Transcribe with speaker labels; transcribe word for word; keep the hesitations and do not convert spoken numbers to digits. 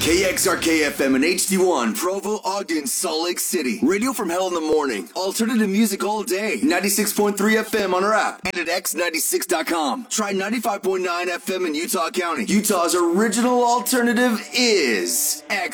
Speaker 1: K X R K F M and H D one, Provo, Ogden, Salt Lake City. Radio from hell in the morning. Alternative music all day. ninety-six point three F M on our app and at x ninety-six dot com. Try ninety-five point nine F M in Utah County. Utah's original alternative is X